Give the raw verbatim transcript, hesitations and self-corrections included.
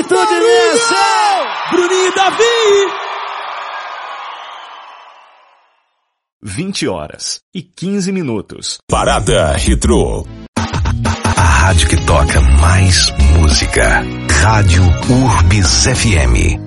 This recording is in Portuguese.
atitude nessa! Bruninho e Davi! vinte horas e quinze minutos. Parada Retrô. A rádio que toca mais música. Rádio Urbis F M.